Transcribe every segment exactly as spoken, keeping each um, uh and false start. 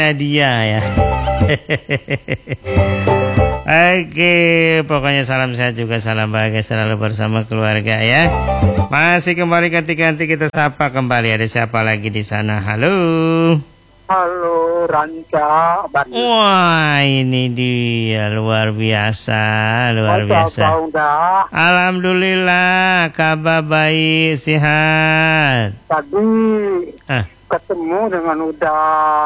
dia ya. Oke, pokoknya salam sehat juga salam bahagia selalu bersama keluarga ya. Masih kembali ketika nanti kita sapa kembali, ada siapa lagi di sana? Halo. Halo Ranca. Wah, ini dia luar biasa, luar biasa. Alhamdulillah, kabar baik, sehat. Tadi ah. ketemu dengan udah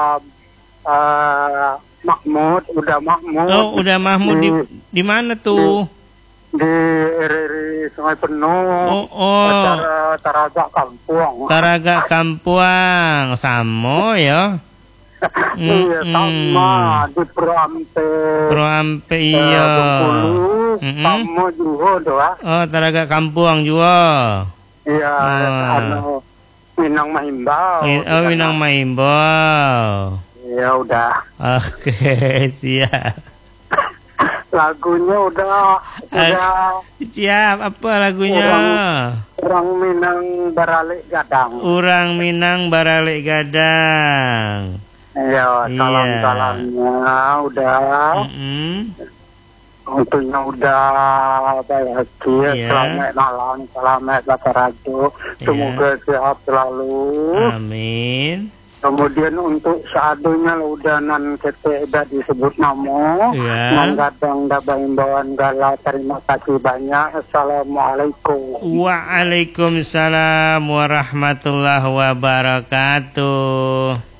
uh, Mahmud, udah Mahmud. Oh, udah Mahmud di di mana tuh? Di, di R R I Sungai Penuh. Oh, oh. Taraga Kampuang. Taraga Kampuang, samo ya. Iya, sama di Proampe. Proampe iya. Bengkulu, sama juga doa. Oh, Taraga Kampuang juga. Iya, anu Minang Mahimbau. Oh, Minang Mahimbau. Ya udah. Oke, siap. Lagunya udah udah siap. Apa lagunya? Orang, orang Minang Baralik Gadang. Orang Minang Baralik Gadang. Ya, salam-salamnya udah. Mm-hmm. Untungnya udah bahagia, yeah. Selamat malam, selamat Batarajo. Semoga yeah. sehat selalu. Amin. Kemudian untuk seadunya udah nan kete udah disebut namo, yeah. Manggadang dapat imbauan gala, terima kasih banyak. Assalamualaikum. Waalaikumsalam warahmatullahi wabarakatuh.